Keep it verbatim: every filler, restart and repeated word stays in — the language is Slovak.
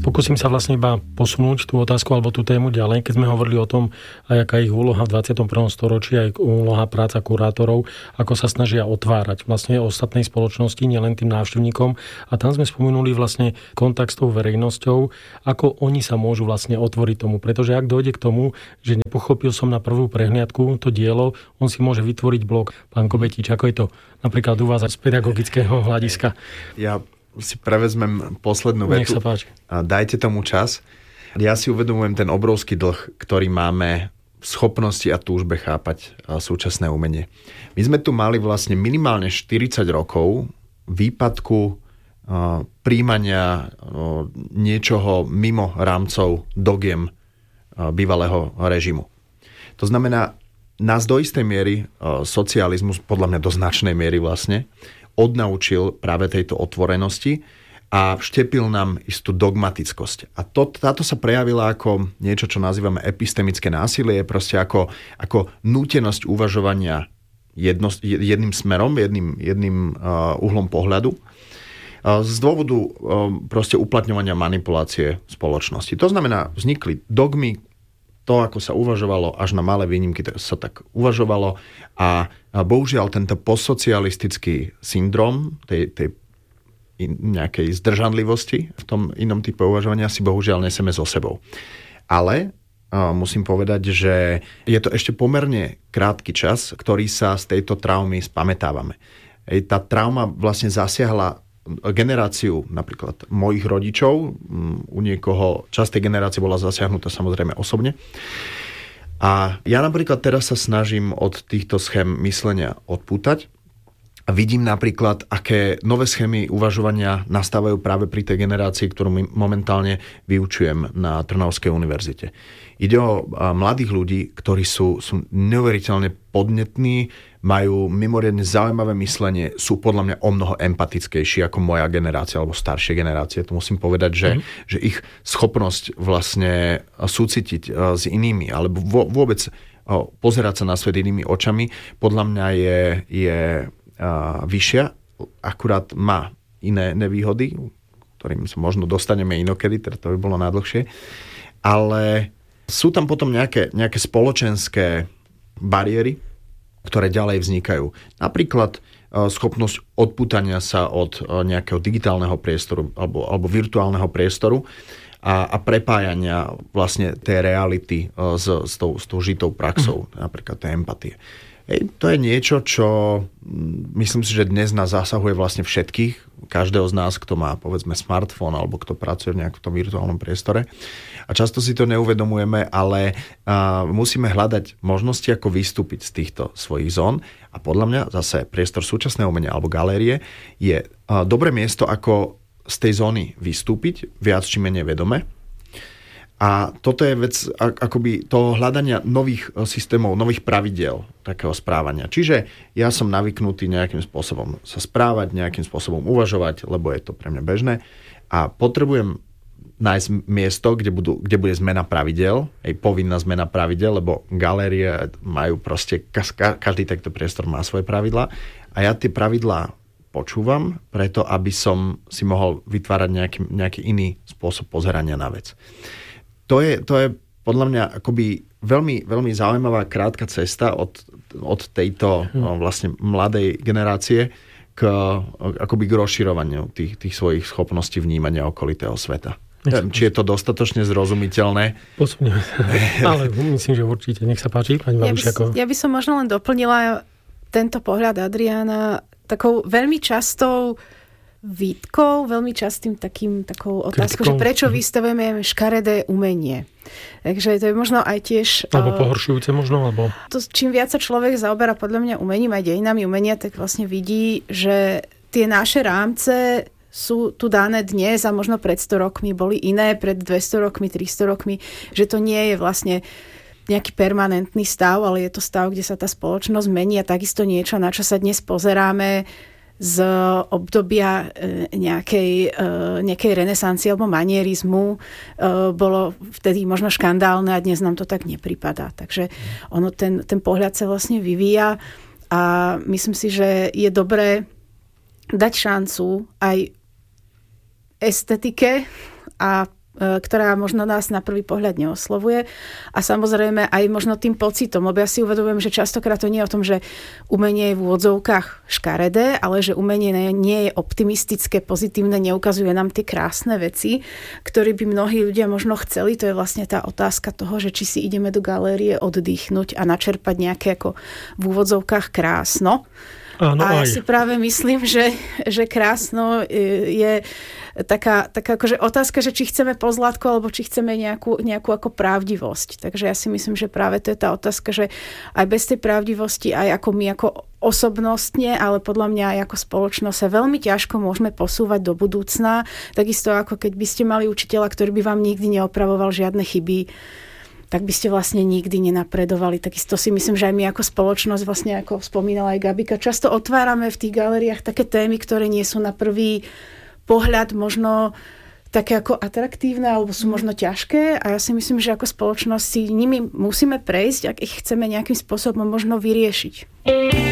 Pokúsim sa vlastne iba posunúť tú otázku alebo tú tému ďalej, keď sme hovorili o tom, aj aká ich úloha v dvadsiatom prvom storočí, aj úloha práca kurátorov, ako sa snažia otvárať vlastne ostatnej spoločnosti, nielen tým návštevníkom. A tam sme spomenuli vlastne kontakt s tou verejnosťou, ako oni sa môžu vlastne otvoriť tomu. Pretože ak dojde k tomu, že nepochopil som na prvú prehliadku to dielo, on si môže vytvoriť blog. Pán Kobetič, ako je to napríklad u vás z pedagogického hľadiska? Ja si prevezmem poslednú vetu. Nech sa páči. Dajte tomu čas. Ja si uvedomujem ten obrovský dlh, ktorý máme v schopnosti a túžbe chápať súčasné umenie. My sme tu mali vlastne minimálne štyridsať rokov výpadku príjmania niečoho mimo rámcov dogiem bývalého režimu. To znamená, nás do istej miery socializmus, podľa mňa do značnej miery vlastne, odnaučil práve tejto otvorenosti a vštepil nám istú dogmatickosť. A to, táto sa prejavila ako niečo, čo nazývame epistemické násilie, proste ako, ako nútenosť uvažovania jedno, jedným smerom, jedným, jedným uh, uhlom pohľadu, uh, z dôvodu uh, proste uplatňovania manipulácie spoločnosti. To znamená, vznikli dogmy, to, ako sa uvažovalo, až na malé výnimky sa tak uvažovalo a bohužiaľ tento postsocialistický syndrom tej, tej nejakej zdržanlivosti v tom inom type uvažovania si bohužiaľ neseme so sebou. Ale uh, musím povedať, že je to ešte pomerne krátky čas, ktorý sa z tejto traumy spamätávame. Ej, tá trauma vlastne zasiahla generáciu napríklad mojich rodičov, u niekoho časť tej generácie bola zasiahnutá samozrejme osobne. A ja napríklad teraz sa snažím od týchto schém myslenia odpútať a vidím napríklad, aké nové schémy uvažovania nastávajú práve pri tej generácii, ktorú momentálne vyučujem na Trnavskej univerzite. Ide o mladých ľudí, ktorí sú, sú neuveriteľne podnetní, majú mimoriadne zaujímavé myslenie, sú podľa mňa o mnoho empatickejší ako moja generácia alebo staršie generácie. To musím povedať, že, mm. že ich schopnosť vlastne súcitiť s inými alebo vôbec pozerať sa na svet inými očami podľa mňa je, je vyššia, akurát má iné nevýhody, ktorým sa možno dostaneme inokedy, teda to by bolo najdlhšie, ale sú tam potom nejaké, nejaké spoločenské bariéry, ktoré ďalej vznikajú. Napríklad schopnosť odpútania sa od nejakého digitálneho priestoru alebo, alebo virtuálneho priestoru a, a prepájania vlastne tej reality s, s, tou, s tou žitou praxou, mm. napríklad tej empatie. Hej, to je niečo, čo myslím si, že dnes nás zasahuje vlastne všetkých, každého z nás, kto má povedzme smartfón alebo kto pracuje v nejakom tom virtuálnom priestore. A často si to neuvedomujeme, ale uh, musíme hľadať možnosti, ako vystúpiť z týchto svojich zón. A podľa mňa zase priestor súčasného umenia alebo galérie je uh, dobré miesto, ako z tej zóny vystúpiť, viac či menej vedome. A toto je vec akoby toho hľadania nových systémov, nových pravidiel takého správania. Čiže ja som navyknutý nejakým spôsobom sa správať, nejakým spôsobom uvažovať, lebo je to pre mňa bežné. A potrebujem nájsť miesto, kde, budú, kde bude zmena pravidel, aj povinná zmena pravidel, lebo galérie majú proste, každý takto priestor má svoje pravidlá. A ja tie pravidlá počúvam, preto aby som si mohol vytvárať nejaký, nejaký iný spôsob pozerania na vec. To je, to je podľa mňa akoby veľmi, veľmi zaujímavá krátka cesta od, od tejto hmm. vlastne mladej generácie k, akoby k rozširovaniu tých, tých svojich schopností vnímania okolitého sveta. Neviem, či je to dostatočne zrozumiteľné. Posunieme sa. Ale myslím, že určite. Nech sa páči, pani Valušiaková. Ja by som možno len doplnila tento pohľad Adriána takou veľmi častou výtkou, veľmi častým takým, takou otázkou, že prečo vystavujeme škaredé umenie. Takže to je možno aj tiež... Alebo pohoršujúce možno, alebo... To, čím viac sa človek zaoberá podľa mňa umením aj dejinami umenia, tak vlastne vidí, že tie naše rámce sú tu dané dnes a možno pred sto rokmi boli iné, pred dvesto rokmi, tristo rokmi, že to nie je vlastne nejaký permanentný stav, ale je to stav, kde sa tá spoločnosť mení a takisto niečo, na čo sa dnes pozeráme z obdobia nejakej, nejakej renesancie alebo manierizmu bolo vtedy možno škandálne a dnes nám to tak nepripadá. Takže ono, ten, ten pohľad sa vlastne vyvíja a myslím si, že je dobré dať šancu aj estetike a ktorá možno nás na prvý pohľad neoslovuje. A samozrejme aj možno tým pocitom, lebo ja si uvedomujem, že častokrát to nie je o tom, že umenie je v úvodzovkách škaredé, ale že umenie nie je optimistické, pozitívne, neukazuje nám tie krásne veci, ktoré by mnohí ľudia možno chceli. To je vlastne tá otázka toho, že či si ideme do galérie oddychnúť a načerpať nejaké ako v úvodzovkách krásno. Áno, a ja aj. si práve myslím, že, že krásno je taká, taká akože otázka, že či chceme pozlátko, alebo či chceme nejakú, nejakú ako pravdivosť. Takže ja si myslím, že práve to je tá otázka, že aj bez tej pravdivosti, aj ako my ako osobnostne, ale podľa mňa aj ako spoločnosť sa veľmi ťažko môžeme posúvať do budúcna. Takisto ako keď by ste mali učiteľa, ktorý by vám nikdy neopravoval žiadne chyby, tak by ste vlastne nikdy nenapredovali. Takisto si myslím, že aj my ako spoločnosť, vlastne ako spomínala aj Gabika, často otvárame v tých galériách také témy, ktoré nie sú na prvý pohľad možno také ako atraktívne, alebo sú možno ťažké a ja si myslím, že ako spoločnosť si nimi musíme prejsť, ak ich chceme nejakým spôsobom možno vyriešiť.